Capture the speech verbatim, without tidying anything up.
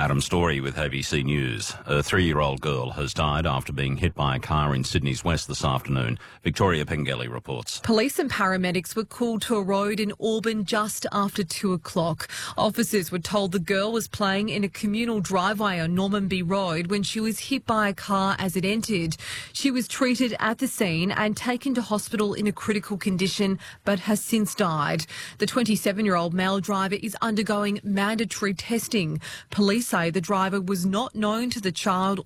Adam Story with A B C News. A three-year-old girl has died after being hit by a car in Sydney's west this afternoon. Victoria Pengelly reports. Police and paramedics were called to a road in Auburn just after two o'clock. Officers were told the girl was playing in a communal driveway on Normanby Road when she was hit by a car as it entered. She was treated at the scene and taken to hospital in a critical condition, but has since died. The twenty-seven-year-old male driver is undergoing mandatory testing. Police say the driver was not known to the child